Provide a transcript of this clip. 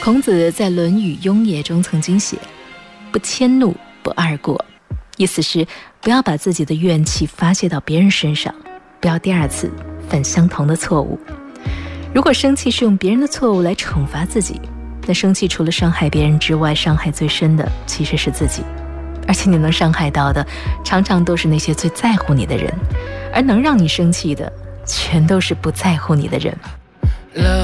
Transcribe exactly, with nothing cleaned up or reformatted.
孔子在《论语雍也》中曾经写：不迁怒，不贰过，意思是不要把自己的怨气发泄到别人身上，不要第二次犯相同的错误。如果生气是用别人的错误来惩罚自己，那生气除了伤害别人之外，伤害最深的其实是自己。而且你能伤害到的，常常都是那些最在乎你的人，而能让你生气的，全都是不在乎你的人。